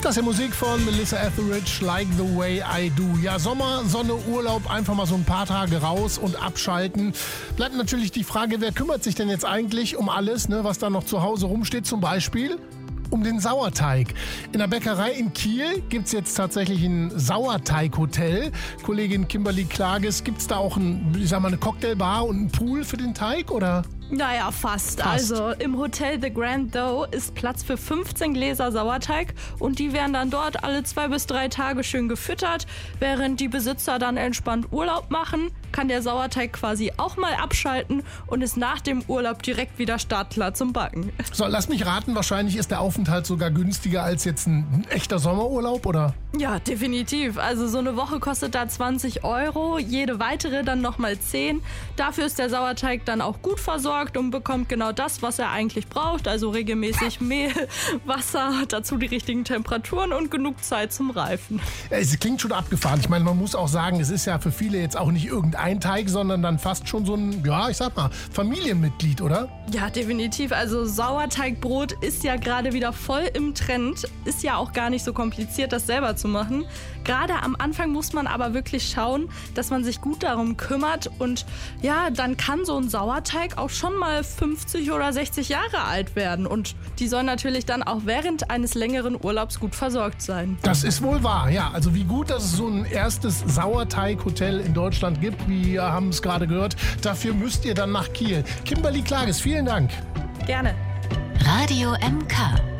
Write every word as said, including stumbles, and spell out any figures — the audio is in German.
Das ist ja Musik von Melissa Etheridge, Like the Way I Do. Ja, Sommer, Sonne, Urlaub, einfach mal so ein paar Tage raus und abschalten. Bleibt natürlich die Frage, wer kümmert sich denn jetzt eigentlich um alles, ne, was da noch zu Hause rumsteht, zum Beispiel um den Sauerteig. In der Bäckerei in Kiel gibt es jetzt tatsächlich ein Sauerteig-Hotel. Kollegin Kimberly Klages, gibt es da auch ein, ich sag mal, eine Cocktailbar und einen Pool für den Teig, oder? Naja, fast. Fast. Also im Hotel The Grand Doe ist Platz für fünfzehn Gläser Sauerteig und die werden dann dort alle zwei bis drei Tage schön gefüttert. Während die Besitzer dann entspannt Urlaub machen, kann der Sauerteig quasi auch mal abschalten und ist nach dem Urlaub direkt wieder startklar zum Backen. So, lass mich raten, wahrscheinlich ist der Aufenthalt sogar günstiger als jetzt ein, ein echter Sommerurlaub, oder? Ja, definitiv. Also so eine Woche kostet da zwanzig Euro, jede weitere dann nochmal zehn. Dafür ist der Sauerteig dann auch gut versorgt und bekommt genau das, was er eigentlich braucht. Also regelmäßig Mehl, Wasser, dazu die richtigen Temperaturen und genug Zeit zum Reifen. Es klingt schon abgefahren. Ich meine, man muss auch sagen, es ist ja für viele jetzt auch nicht irgendein Teig, sondern dann fast schon so ein, ja, ich sag mal, Familienmitglied, oder? Ja, definitiv. Also Sauerteigbrot ist ja gerade wieder voll im Trend. Ist ja auch gar nicht so kompliziert, das selber zu machen. Gerade am Anfang muss man aber wirklich schauen, dass man sich gut darum kümmert. Und ja, dann kann so ein Sauerteig auch schon mal fünfzig oder sechzig Jahre alt werden. Und die sollen natürlich dann auch während eines längeren Urlaubs gut versorgt sein. Das ist wohl wahr, ja. Also wie gut, dass es so ein erstes Sauerteig-Hotel in Deutschland gibt, wie wir haben es gerade gehört. Dafür müsst ihr dann nach Kiel. Kimberly Klages, vielen Dank. Gerne. Radio M K.